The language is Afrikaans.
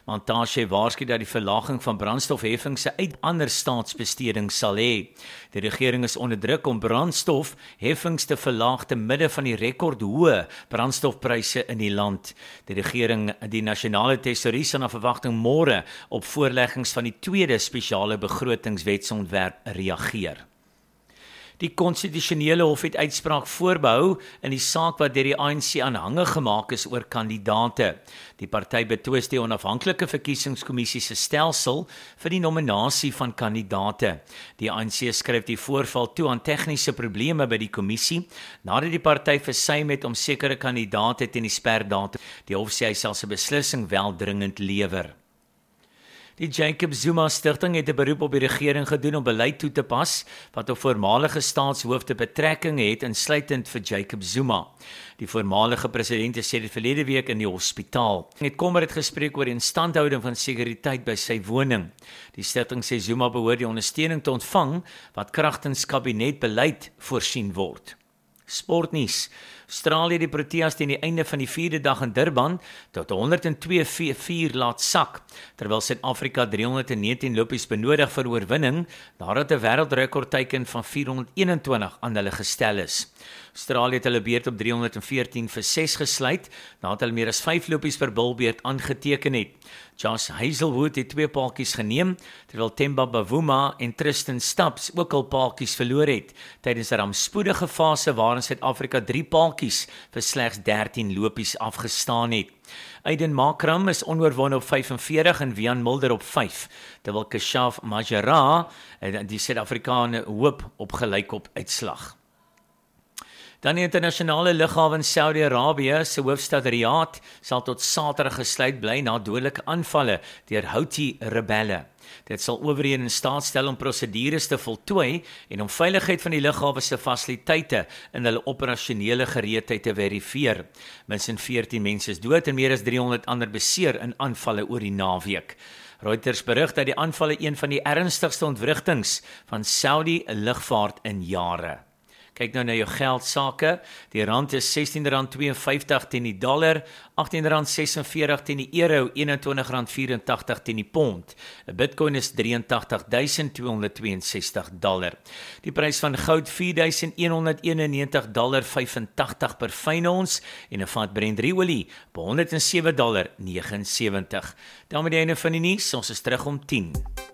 Montashe waarsku dat die verlaging van brandstofheffings se uit ander staatsbesteding sal hê. Die regering is onder druk om brandstofheffings te verlaag te midde van die rekordhoë brandstofpryse in die land. Die regering, die nasionale tesourier, sal na verwagting môre op voorleggings van die tweede spesiale begrotingswetsontwerp reageer. Die konstitusionele hof het uitspraak voorbehou in die saak wat deur die ANC aanhangig gemaak is oor kandidaate. Die party betwis die onafhanklike verkiesingskommissie se stelsel vir die nominasie van kandidaate. Die ANC skryf die voorval toe aan tegniese probleme by die kommissie, nadat die party versuim het om sekere kandidaate teen die sperdatum. Die hof sê hy sal sy beslissing wel dringend lewer. Die Jacob Zuma Stichting het 'n beroep op die regering gedoen om beleid toe te pas wat op voormalige staatshoofde betrekking het, insluitend vir Jacob Zuma. Die voormalige president sê dit verlede week in die hospitaal. Het kommer het gespreek oor die instandhouding van sekuriteit by sy woning. Die stigting sê Zuma behoort die ondersteuning te ontvang wat kragtens kabinetbeleid voorsien word. Sportnuus. Australië die Proteas teen die einde van die 4de dag in Durban tot 102-4 laat sak, terwyl Suid-Afrika 319 lopies benodig vir oorwinning, nadat 'n wêreldrekordteken van 421 aan hulle gestel is. Australië het hulle beurt op 314-6 gesluit, nadat hulle meer as 5 lopies per bilbeurt aangeteken het. Josh Hazelwood het 2 paaltjies geneem, terwyl Themba Bavuma en Tristan Stubbs ook al paaltjies verloor het, tydens 'n rampspoedige fase waarin Suid-Afrika 3 paaltjies vir slegs 13 lopies afgestaan het. Aiden Markram is onoorwonde op 45 en Wian Mulder op 5, terwyl Keshav Majera die Suid-Afrikaane hoop op gelykop uitslag. Dan die internasionale lughawe in Saudi-Arabië se hoofstad Riyadh sal tot Saterdag gesluit bly na dodelike aanvalle deur Houthi-rebelle. Dit sal owerhede in staat stel om prosedures te voltooi en om veiligheid van die lughawe se fasiliteite in hulle operasionele gereedheid te verifieer. Minstens 14 mense is dood en meer as 300 ander beseer in aanvalle oor die naweek. Reuters berig dat die aanvalle een van die ernstigste ontwrigtings van Saudi lugvaart in jare. Kyk nou na jou geldsake. Die rand is R16.52 teen die dollar, R18.46 teen die euro, R21.84 teen die pond. 'n Bitcoin is $83.262. Die prys van goud $4.191.85 per fyn ons en 'n vat Brent olie op $107.79. Dan met die einde van die nuus, ons is terug om 10.